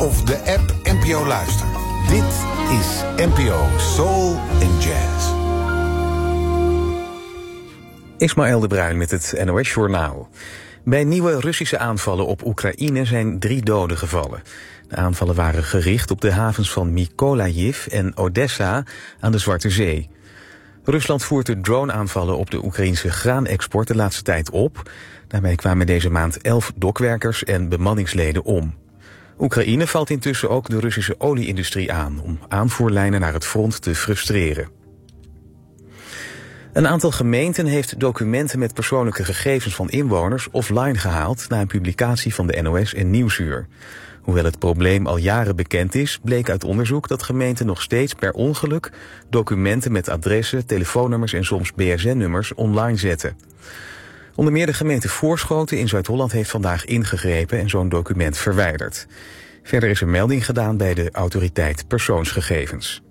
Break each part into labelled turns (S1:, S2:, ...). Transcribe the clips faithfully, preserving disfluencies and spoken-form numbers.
S1: of de app N P O Luister. Dit is N P O Soul and Jazz.
S2: Ismaël de Bruin met het N O S-journaal. Bij nieuwe Russische aanvallen op Oekraïne zijn drie doden gevallen. De aanvallen waren gericht op de havens van Mykolaïv en Odessa aan de Zwarte Zee. Rusland voert de drone-aanvallen op de Oekraïnse graanexport de laatste tijd op. Daarbij kwamen deze maand elf dokwerkers en bemanningsleden om. Oekraïne valt intussen ook de Russische olie-industrie aan om aanvoerlijnen naar het front te frustreren. Een aantal gemeenten heeft documenten met persoonlijke gegevens van inwoners offline gehaald na een publicatie van de N O S en Nieuwsuur. Hoewel het probleem al jaren bekend is, bleek uit onderzoek dat gemeenten nog steeds per ongeluk documenten met adressen, telefoonnummers en soms B S N-nummers online zetten. Onder meer de gemeente Voorschoten in Zuid-Holland heeft vandaag ingegrepen en zo'n document verwijderd. Verder is er melding gedaan bij de autoriteit persoonsgegevens.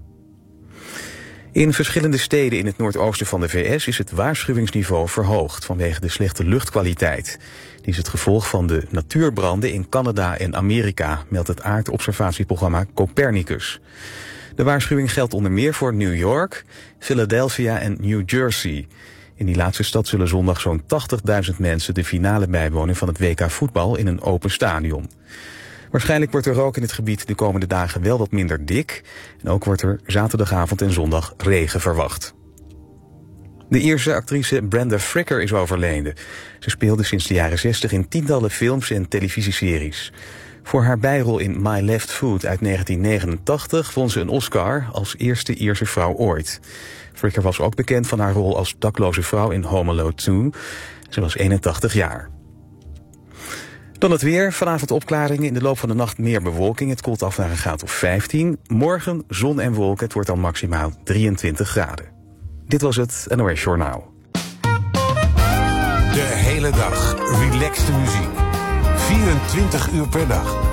S2: In verschillende steden in het noordoosten van de V S is het waarschuwingsniveau verhoogd vanwege de slechte luchtkwaliteit. Die is het gevolg van de natuurbranden in Canada en Amerika, meldt het aardobservatieprogramma Copernicus. De waarschuwing geldt onder meer voor New York, Philadelphia en New Jersey. In die laatste stad zullen zondag zo'n tachtigduizend mensen de finale bijwonen van het W K voetbal in een open stadion. Waarschijnlijk wordt de rook in het gebied de komende dagen wel wat minder dik. En ook wordt er zaterdagavond en zondag regen verwacht. De Ierse actrice Brenda Fricker is overleden. Ze speelde sinds de jaren zestig in tientallen films en televisieseries. Voor haar bijrol in My Left Foot uit negentien negenentachtig won ze een Oscar als eerste Ierse vrouw ooit. Fricker was ook bekend van haar rol als dakloze vrouw in Home Alone twee. Ze was eenentachtig jaar. Dan het weer. Vanavond opklaringen. In de loop van de nacht meer bewolking. Het koelt af naar een graad of vijftien. Morgen zon en wolken. Het wordt dan maximaal drieëntwintig graden. Dit was het N O S Journaal.
S1: De hele dag relaxte muziek. vierentwintig uur per dag.